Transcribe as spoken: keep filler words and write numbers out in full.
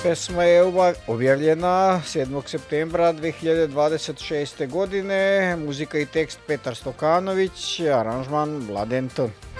Pesma je uva- objavljena sedmog septembra dve hiljade dvadeset šeste godine, muzika i tekst Petar Stokanović, aranžman Mladen T.